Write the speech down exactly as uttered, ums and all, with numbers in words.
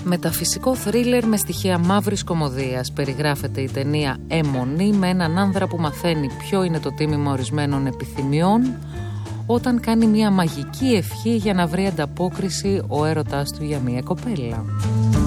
Μεταφυσικό θρίλερ με στοιχεία μαύρης κωμωδίας. Περιγράφεται η ταινία «Αιμονή» με έναν άνδρα που μαθαίνει ποιο είναι το τίμημα ορισμένων επιθυμιών όταν κάνει μια μαγική ευχή για να βρει ανταπόκριση ο έρωτάς του για μια κοπέλα.